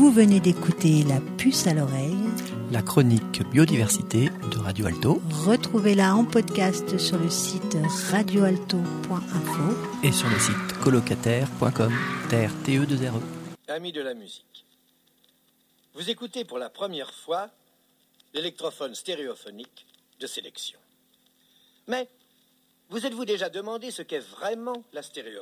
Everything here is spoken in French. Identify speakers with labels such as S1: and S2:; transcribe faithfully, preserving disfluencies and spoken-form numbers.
S1: Vous venez d'écouter La Puce à l'oreille,
S2: la chronique biodiversité de Radio Alto.
S1: Retrouvez-la en podcast sur le site radio alto point info
S2: et sur le site colocataire point com, T R T E deux R E.
S3: Amis de la musique, vous écoutez pour la première fois l'électrophone stéréophonique de sélection. Mais vous êtes-vous déjà demandé ce qu'est vraiment la stéréophonie ?